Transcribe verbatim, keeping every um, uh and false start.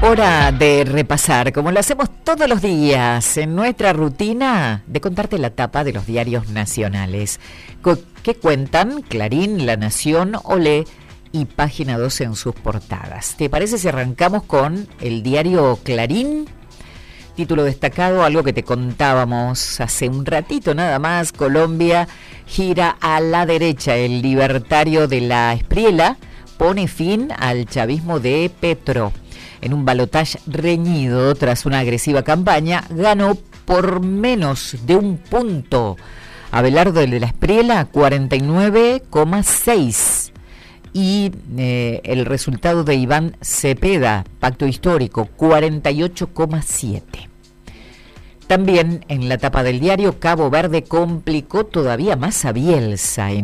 Hora de repasar, como lo hacemos todos los días, en nuestra rutina de contarte la tapa de los diarios nacionales. ¿Qué cuentan? Clarín, La Nación, Olé y Página doce en sus portadas. ¿Te parece si arrancamos con el diario Clarín? Título destacado, algo que te contábamos hace un ratito nada más: Colombia gira a la derecha. El libertario de la Espriela pone fin al chavismo de Petro. En un balotaje reñido tras una agresiva campaña, ganó por menos de un punto Abelardo de la Espriela, cuarenta y nueve coma seis. Y eh, el resultado de Iván Cepeda, Pacto Histórico, cuarenta y ocho coma siete. También en la tapa del diario, Cabo Verde complicó todavía más a Bielsa. En